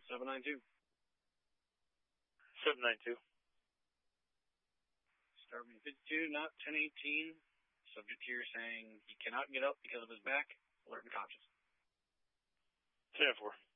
792. 792. Starboard 52, not 1018. Subject here saying he cannot get up because of his back. Alert and conscious. 10-4.